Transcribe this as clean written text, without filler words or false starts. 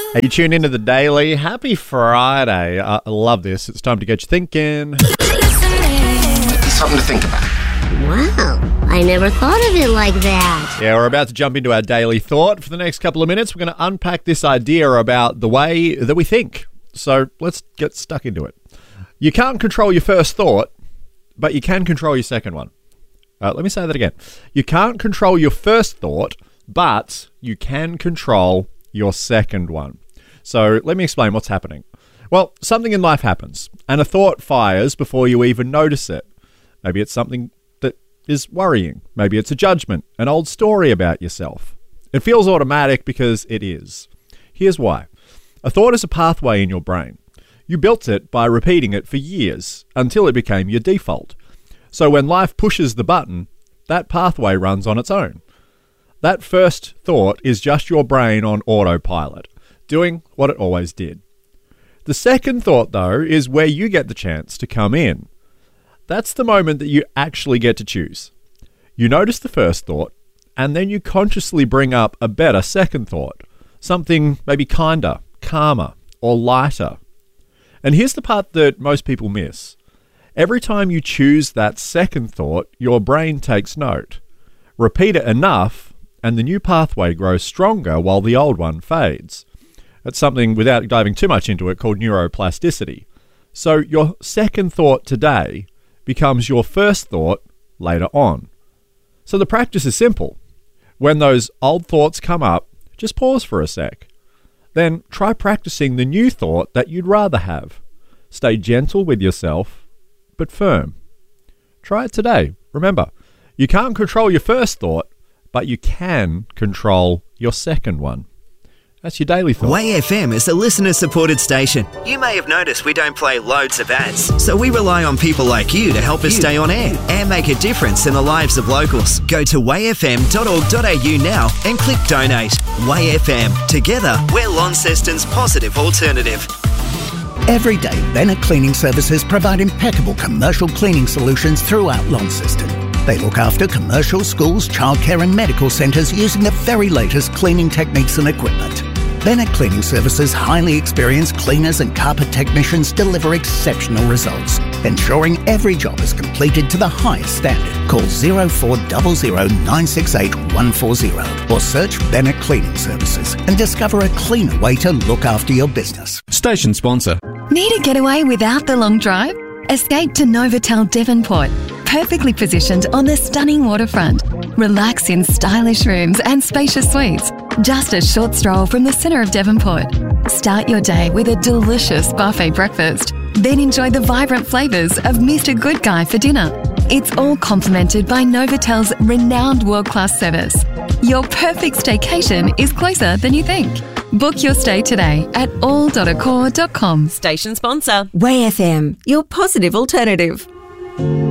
Hey, you tune into the Daily. Happy Friday. I love this. It's time to get you thinking. Something to think about. Wow, I never thought of it like that. Yeah, we're about to jump into our daily thought. For the next couple of minutes, we're going to unpack this idea about the way that we think. So let's get stuck into it. You can't control your first thought, but you can control your second one. Let me say that again. You can't control your first thought, but you can control your second one. So let me explain what's happening. Well, something in life happens, and a thought fires before you even notice it. Maybe it's something that is worrying. Maybe it's a judgment, an old story about yourself. It feels automatic because it is. Here's why. A thought is a pathway in your brain. You built it by repeating it for years until it became your default. So when life pushes the button, that pathway runs on its own. That first thought is just your brain on autopilot, doing what it always did. The second thought, though, is where you get the chance to come in. That's the moment that you actually get to choose. You notice the first thought, and then you consciously bring up a better second thought, something maybe kinder, calmer, or lighter. And here's the part that most people miss. Every time you choose that second thought, your brain takes note. Repeat it enough, and the new pathway grows stronger while the old one fades. That's something, without diving too much into it, called neuroplasticity. So your second thought today becomes your first thought later on. So the practice is simple. When those old thoughts come up, just pause for a sec. Then try practicing the new thought that you'd rather have. Stay gentle with yourself, but firm. Try it today. Remember, you can't control your first thought, but you can control your second one. That's your daily thought. Way FM is a listener-supported station. You may have noticed we don't play loads of ads, so we rely on people like you to help us stay on air and make a difference in the lives of locals. Go to wayfm.org.au now and click donate. Way FM. Together, we're Launceston's positive alternative. Every day, Bennett Cleaning Services provide impeccable commercial cleaning solutions throughout Launceston. They look after commercial, schools, childcare and medical centres using the very latest cleaning techniques and equipment. Bennett Cleaning Services' highly experienced cleaners and carpet technicians deliver exceptional results, ensuring every job is completed to the highest standard. Call 0400 968 140 or search Bennett Cleaning Services and discover a cleaner way to look after your business. Station sponsor. Need a getaway without the long drive? Escape to Novotel Devonport. Perfectly positioned on the stunning waterfront. Relax in stylish rooms and spacious suites. Just a short stroll from the centre of Devonport. Start your day with a delicious buffet breakfast. Then enjoy the vibrant flavours of Mr. Good Guy for dinner. It's all complemented by Novotel's renowned world-class service. Your perfect staycation is closer than you think. Book your stay today at all.accor.com. Station sponsor. Way FM, your positive alternative.